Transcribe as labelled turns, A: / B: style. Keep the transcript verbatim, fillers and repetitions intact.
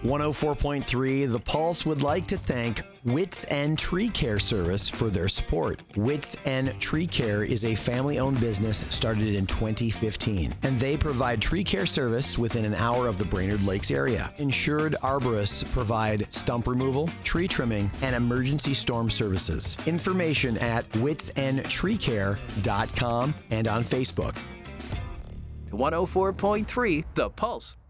A: one oh four point three The Pulse would like to thank Wits End Tree Care Service for their support. Wits End Tree Care is a family-owned business started in twenty fifteen, and they provide tree care service within an hour of the Brainerd Lakes area. Insured arborists provide stump removal, tree trimming, and emergency storm services. Information at wits end tree care dot com and on Facebook.
B: one oh four point three The Pulse.